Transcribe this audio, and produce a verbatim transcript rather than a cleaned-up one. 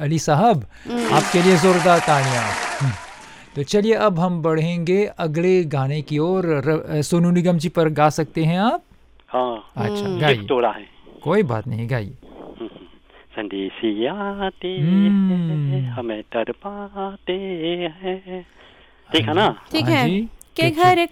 अली साहब, आपके लिए जोरदार तालियां। तो चलिए अब हम बढ़ेंगे अगले गाने की ओर। सोनू निगम जी पर गा सकते हैं आप? हाँ, अच्छा गाइए। तोड़ा है, कोई बात नहीं, गाइए। संदेशी आते हैं हमें तरपाते हैं, ठीक है ना? ठीक है जी के घर